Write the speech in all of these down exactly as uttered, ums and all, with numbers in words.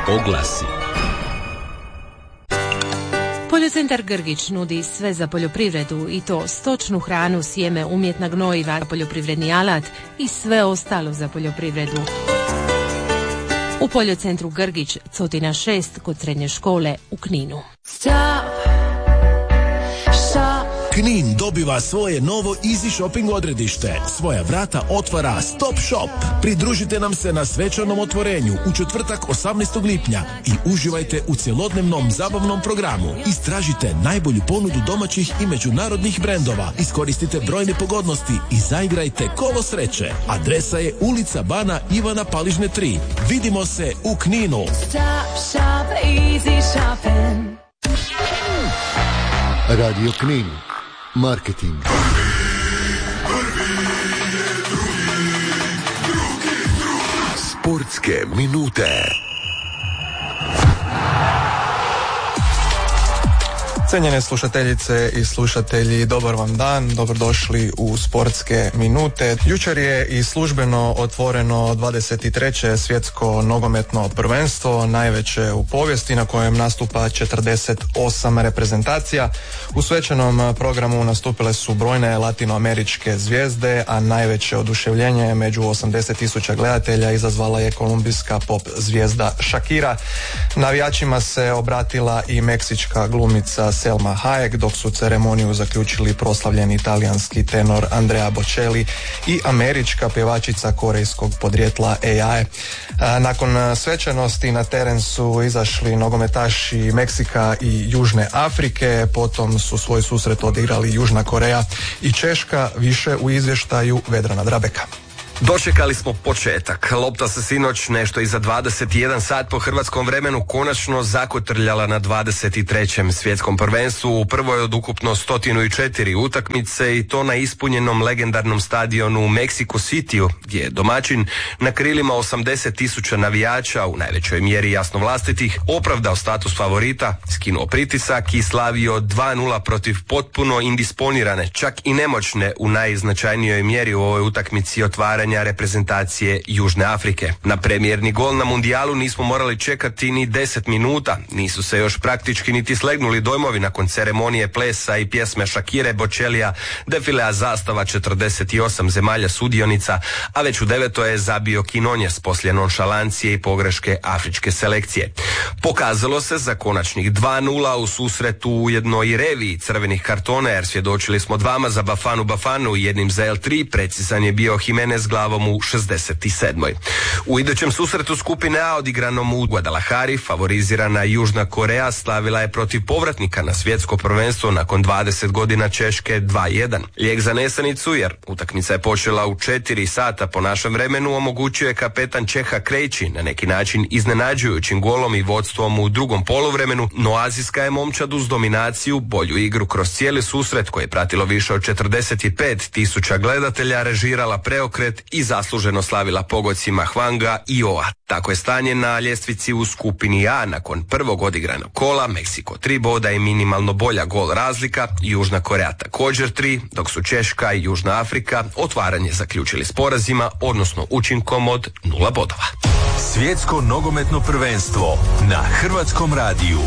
Oglasi. Poljocentar Grgić nudi sve za poljoprivredu i to stočnu hranu, sjeme, umjetna gnojiva, poljoprivredni alat i sve ostalo za poljoprivredu. U Poljocentru Grgić, Cotina šest, kod srednje škole u Kninu. Stop. Knin dobiva svoje novo Easy Shopping odredište. Svoja vrata otvara Stop Shop. Pridružite nam se na svečanom otvorenju u četvrtak osamnaestog lipnja i uživajte u cjelodnevnom zabavnom programu. Istražite najbolju ponudu domaćih i međunarodnih brendova. Iskoristite brojne pogodnosti i zaigrajte kolo sreće. Adresa je ulica Bana Ivana Paližne tri. Vidimo se u Kninu. Stop Shop, Easy Shopping. Radio Knin. Marketing. Sportske minute. Cijenjene slušateljice i slušatelji, dobar vam dan, dobrodošli u Sportske minute. Jučer je i službeno otvoreno dvadeset treće svjetsko nogometno prvenstvo, najveće u povijesti, na kojem nastupa četrdeset osam reprezentacija. U svečanom programu nastupile su brojne latinoameričke zvijezde, a najveće oduševljenje među osamdeset tisuća gledatelja izazvala je kolumbijska pop zvijezda Shakira. Navijačima se obratila i meksička glumica Selma Hayek, dok su ceremoniju zaključili proslavljeni italijanski tenor Andrea Bocelli i američka pjevačica korejskog podrijetla A I. Nakon svečanosti na teren su izašli nogometaši Meksika i Južne Afrike, potom su svoj susret odigrali Južna Koreja i Češka, više u izvještaju Vedrana Drabeka. Dočekali smo početak. Lopta se sinoć nešto iza dvadeset jedan sat po hrvatskom vremenu konačno zakotrljala na dvadeset trećem svjetskom prvenstvu u prvoj od ukupno sto četiri utakmice, i to na ispunjenom legendarnom stadionu u Mexico Cityu, gdje je domaćin na krilima osamdeset tisuća navijača, u najvećoj mjeri jasno vlastitih, opravdao status favorita, skinuo pritisak i slavio dva nula protiv potpuno indisponirane, čak i nemoćne u najznačajnijoj mjeri u ovoj utakmici otvaranja reprezentacije Južne Afrike. Na premijerni gol na mundijalu nismo morali čekati ni deset minuta, nisu se još praktički niti slegnuli dojmovi nakon ceremonije plesa i pjesme Shakire, Bocellija, defilea zastava četrdeset osam zemalja sudionica, a već u deveto je zabio Quinones poslije nonšalancije i pogreške afričke selekcije. Pokazalo se za konačnih dva nula u susretu u jednoj i reviji crvenih kartona, jer svjedočili smo dvama za Bafanu Bafanu i jednim za el tri, precizan je bio Jimenez glavom u šezdeset sedmoj. U idućem susretu skupine A, odigranom u Guadalajari, favorizirana Južna Koreja slavila je protiv povratnika na svjetsko prvenstvo nakon dvadeset godina Češke dva jedan. Lijek za nesanicu, jer utakmica je počela u četiri sata po našem vremenu, omogućuje kapetan Čeha Krejči na neki način iznenađujućim golom i vodstvom u drugom poluvremenu, no azijska je momčad uz dominaciju, bolju igru kroz cijeli susret koji je pratilo više od četrdeset pet tisuća gledatelja, režirala preokret i zasluženo slavila pogodcima Hwanga i Oa. Tako je stanje na ljestvici u skupini A nakon prvog odigranog kola. Meksiko tri boda i minimalno bolja gol razlika, Južna Koreja također tri, dok su Češka i Južna Afrika otvaranje zaključili s porazima, odnosno učinkom od nula bodova. Svjetsko nogometno prvenstvo na Hrvatskom radiju.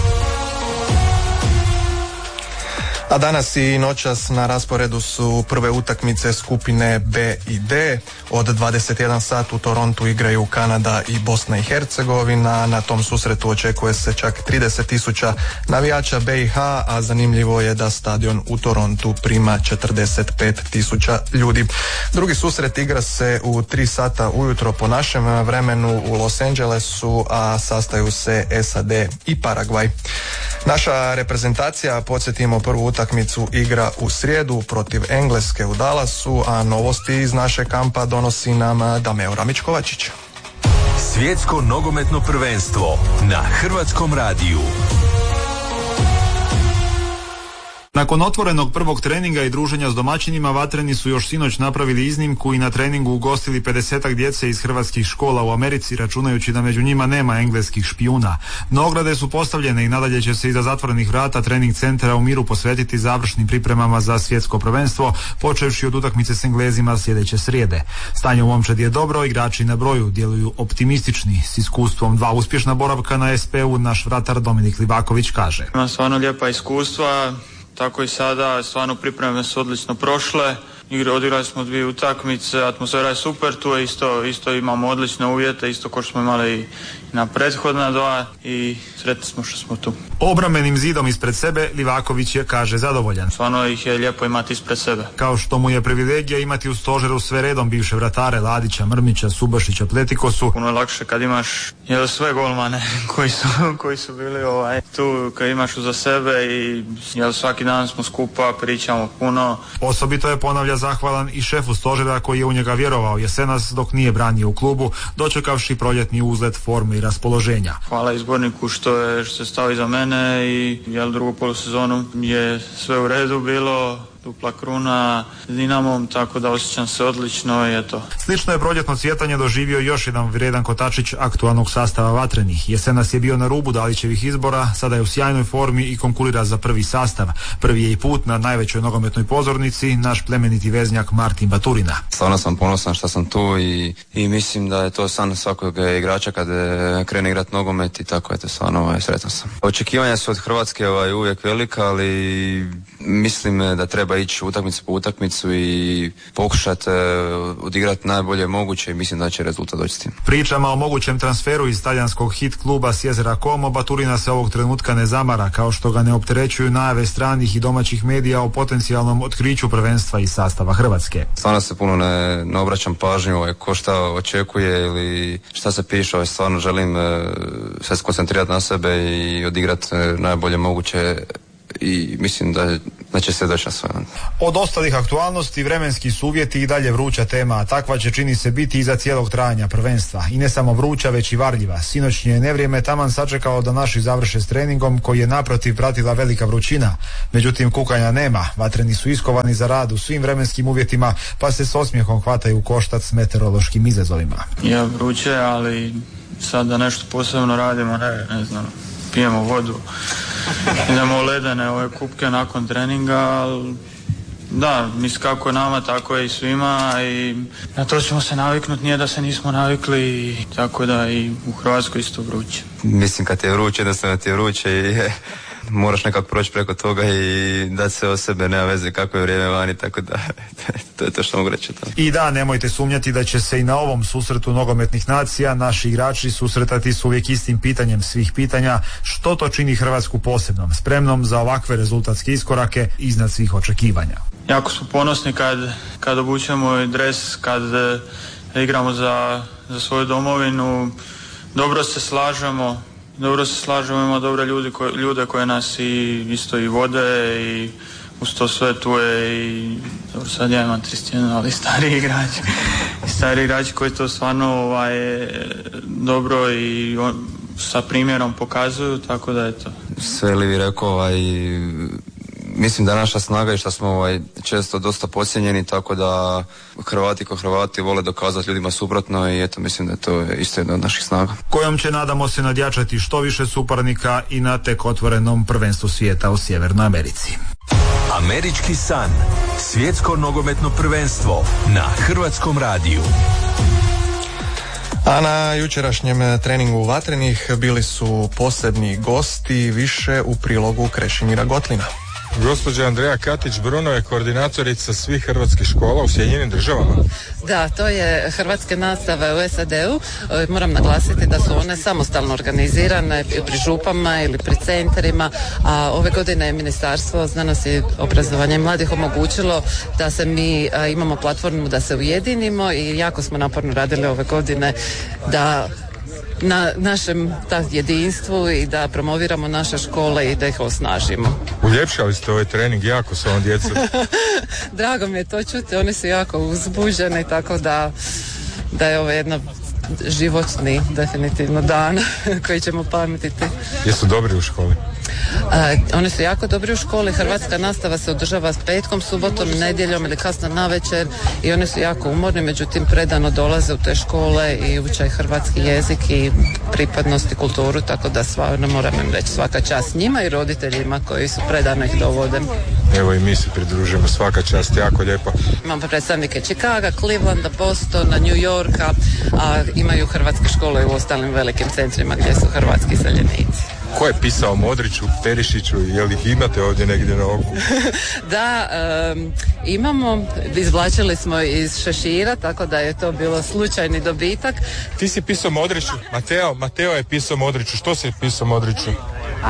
A danas i noćas na rasporedu su prve utakmice skupine B i D. Od dvadeset jedan sat u Torontu igraju Kanada i Bosna i Hercegovina. Na tom susretu očekuje se čak trideset tisuća navijača B i H, a zanimljivo je da stadion u Torontu prima četrdeset pet tisuća ljudi. Drugi susret igra se u tri sata ujutro po našem vremenu u Los Angelesu, a sastaju se S A D i Paragvaj. Naša reprezentacija, podsjetimo, prvu utakmicu igra u srijedu protiv Engleske u Dallasu, a novosti iz naše kampa donosi nam Dameo Ramić-Kovačić. Svjetsko nogometno prvenstvo na Hrvatskom radiju. Nakon otvorenog prvog treninga i druženja s domaćinima, Vatreni su još sinoć napravili iznimku i na treningu ugostili pedesetak djece iz hrvatskih škola u Americi, računajući da među njima nema engleskih špijuna. No ograde su postavljene i nadalje će se iza zatvorenih vrata trening centra u Miru posvetiti završnim pripremama za svjetsko prvenstvo, počevši od utakmice s Englezima sljedeće srijede. Stanje u momčadi je dobro, igrači na broju djeluju optimistični. S iskustvom dva uspješna boravka na es pe u naš vratar Dominik Livaković kaže: Ima stvarno lijepa iskustva, tako i sada, stvarno pripreme su odlično prošle. Igre, odigrali smo dvije utakmice, atmosfera je super, tu je isto, isto imamo odlične uvjete, isto kao što smo imali i na prethodna dva i sretni smo što smo tu. Obrambenim zidom ispred sebe Livaković je, kaže, zadovoljan. Stvarno ih je lijepo imati ispred sebe. Kao što mu je privilegija imati u stožeru sve redom bivše vratare Ladića, Mrmića, Subašića, Pletikosu. Puno je lakše kad imaš jel, sve golmane koji su, koji su bili ovaj, tu, kad imaš uza sebe i jel, svaki dan smo skupa, pričamo puno. Osobito je, ponavlja, zahvalan i šefu stožera koji je u njega vjerovao jesenas dok nije branio u klubu, dočekavši proljetni uzlet forme i raspoloženja. Hvala izborniku što je što se stao iza mene i jel, drugu polusezonu je sve u redu bilo, dupla kruna s Dinamom, tako da osjećam se odlično i eto. Slično je proljetno cvjetanje doživio još jedan vrijedan kotačić aktualnog sastava Vatrenih. Jesenas je bio na rubu Dalićevih izbora, sada je u sjajnoj formi i konkurira za prvi sastav. Prvi je i put na najvećoj nogometnoj pozornici naš plemeniti veznjak Martin Baturina. Stvarno sam ponosan što sam tu i, i mislim da je to san svakog igrača kad krene igrati nogomet i tako eto, stvarno ovaj, sretan sam. Očekivanja su od Hrvatske ovaj, uvijek velika, ali mislim da treba ići utakmicu po utakmicu i pokušati uh, odigrati najbolje moguće i mislim da će rezultat doći s tim. Pričama o mogućem transferu iz talijanskog hit kluba s jezera Como, Baturina se ovog trenutka ne zamara, kao što ga ne opterećuju najave stranih i domaćih medija o potencijalnom otkriću prvenstva iz sastava Hrvatske. Stvarno se puno ne, ne obraćam pažnju ovaj, ko šta očekuje ili šta se piše, ovaj, stvarno želim uh, se skoncentrirati na sebe i odigrati uh, najbolje moguće i mislim da, da će se doći na sve. Od ostalih aktualnosti vremenski su uvjeti i dalje vruća tema, a takva će čini se biti iza cijelog trajanja prvenstva. I ne samo vruća, već i varljiva. Sinoćnje je nevrijeme taman sačekao da naši završe s treningom, koji je naprotiv pratila velika vrućina. Međutim, kukanja nema. Vatreni su iskovani za rad u svim vremenskim uvjetima, pa se s osmijehom hvataju u koštac s meteorološkim izazovima. Je vruće, ali sad da nešto posebno radimo, ne, ne znam, pijemo vodu, idemo u ledene ove kupke nakon treninga, ali da, mislim kako je nama, tako je i svima i na to ćemo se naviknuti, nije da se nismo navikli, tako da i u Hrvatskoj isto vruće. Mislim kad ti je vruće, jednostavno ti je vruće i moraš nekako proći preko toga i dati se o sebe, nema veze kako je vrijeme vani, tako da to je to što mogu reći. I da, nemojte sumnjati da će se i na ovom susretu nogometnih nacija naši igrači susretati s uvijek istim pitanjem svih pitanja, što to čini Hrvatsku posebnom, spremnom za ovakve rezultatske iskorake iznad svih očekivanja. Jako smo ponosni kad, kad obučemo dres, kad e, igramo za, za svoju domovinu, dobro se slažemo, Dobro se slažemo, ima dobre ljudi koje, ljude koje nas i isto i vode i uz to sve tu je i dobro, sad ja imam trideset jedan, ali stari igrači i stari igrači koji to stvarno ovaj, dobro i on, sa primjerom pokazuju, tako da je to. Sve li bi rekao, ovaj, mislim da je naša snaga i što smo ovaj, često dosta podcijenjeni, tako da Hrvati ko Hrvati vole dokazati ljudima suprotno i eto, mislim da je to isto jedna od naših snaga. Kojom će, nadamo se, nadjačati što više suparnika i na tek otvorenom prvenstvu svijeta u Sjevernoj Americi. Američki san, svjetsko nogometno prvenstvo na Hrvatskom radiju. A na jučerašnjem treningu Vatrenih bili su posebni gosti, više u prilogu Krešimira Gotlina. Gospođa Andreja Katić-Bruno je koordinatorica svih hrvatskih škola u Sjedinjenim Državama. Da, to je hrvatske nastave u es a de u. Moram naglasiti da su one samostalno organizirane pri župama ili pri centrima, a ove godine je Ministarstvo znanosti i obrazovanja i mladih omogućilo da se mi a, imamo platformu da se ujedinimo i jako smo naporno radili ove godine da na našem tak, jedinstvu i da promoviramo naše škole i da ih osnažimo. Uljepšali ste ovaj trening jako s ovom djecom. Drago mi je to čuti, oni su jako uzbuđeni, tako da, da je ovo jedna životni definitivno dan koji ćemo pametiti. Jesu dobri u školi? Oni su jako dobri u školi, hrvatska nastava se održava s petkom, subotom, nedjeljom ili kasno navečer i oni su jako umorni, međutim predano dolaze u te škole i uče hrvatski jezik i pripadnost i kulturu, tako da stvarno moram im reći svaka čast njima i roditeljima koji su predano ih dovode. Evo i mi se pridružimo, svaka čast, jako lijepo. Imamo predstavnike Chicaga, Clevelanda, Bostona, New Yorka, a imaju hrvatske škole u ostalim velikim centrima gdje su hrvatski seljenici. Ko je pisao Modriću, Perišiću, je li ih imate ovdje negdje na oku? Da, um, imamo, izvlačili smo iz šešira, tako da je to bilo slučajni dobitak. Ti si pisao Modriću, Mateo, Mateo je pisao Modriću, što si pisao Modriću? Uh,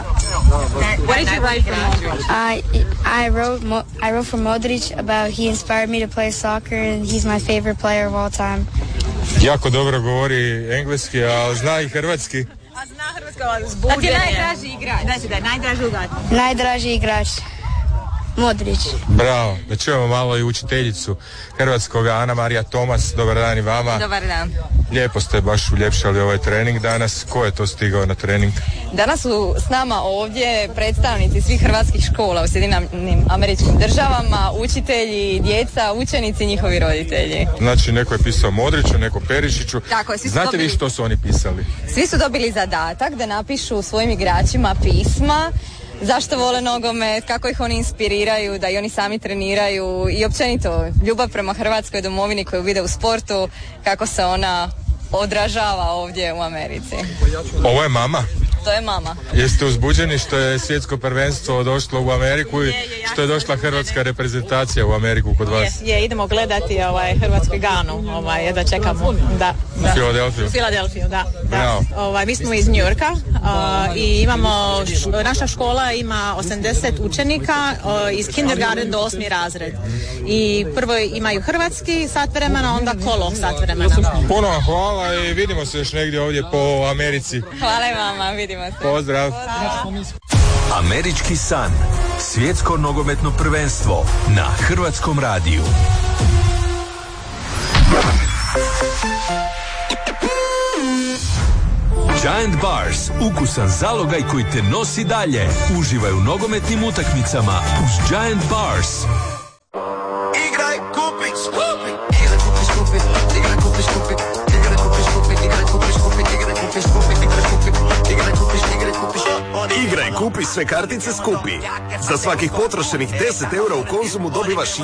what did you write for Modric? I I wrote Mo- I wrote for Modric about he inspired me to play soccer and he's my favorite player of all time. Jako dobro govori engleski, a zna i hrvatski. A zna hrvatski, ali zbuđen je. Da ti je najdraži igrač. Znači da je najdraži igrač. Najdraži igrač. Modrić. Bravo, da čujemo malo i učiteljicu hrvatskoga, Ana Marija Tomas. Dobar dan i vama. Dobar dan. Lijepo ste baš uljepšali ovaj trening danas. Ko je to stigao na trening? Danas su s nama ovdje predstavnici svih hrvatskih škola u Sjedinjenim Američkim Državama, učitelji, djeca, učenici i njihovi roditelji. Znači neko je pisao Modriću, neko Perišiću. Tako je, svi su Znate dobili... vi što su oni pisali? Svi su dobili zadatak da napišu svojim igračima pisma, zašto vole nogomet, kako ih oni inspiriraju, da i oni sami treniraju i općenito ljubav prema Hrvatskoj domovini koju vide u sportu, kako se ona odražava ovdje u Americi. Ovo je mama? To je mama. Jeste uzbuđeni što je svjetsko prvenstvo došlo u Ameriku i što je došla hrvatska reprezentacija u Ameriku kod vas? Je, je idemo gledati ovaj, Hrvatsku Ganu, ovaj, jedva čekamo. Da, da. Filadelfiju? Filadelfiju, da. da. Ovaj, mi smo iz New Yorka uh, i imamo, š, naša škola ima osamdeset učenika uh, iz kindergarten do osmi razred. I prvo imaju hrvatski sat vremena, onda kolo sat vremena. Puno vam hvala i vidimo se još negdje ovdje po Americi. Hvala i vama, vidimo se. Pozdrav. Američki san. Svjetsko nogometno prvenstvo na Hrvatskom radiju. Giant Bars, ukusan zalogaj koji te nosi dalje. Uživaj u nogometnim utakmicama uz Giant Bars. Igraj, kupi, skupi. Igraj, kupi, skupi. Igraj, kupi, skupi. Igraj, kupi, skupi. Igraj, kupi, skupi. Igraj, kupi, skupi. Igraj, kupi, igraj, kupi, igraj, kupi. Igraj, kupi, sve kartice skupi. Za svakih potrošenih deset eura u Konzumu dobivaš